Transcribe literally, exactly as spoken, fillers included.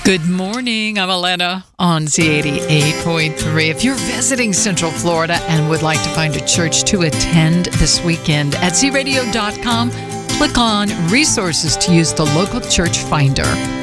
Good morning. I'm Elena on Z eighty-eight point three. If you're visiting Central Florida and would like to find a church to attend this weekend, at z radio dot com, click on Resources to use the local church finder.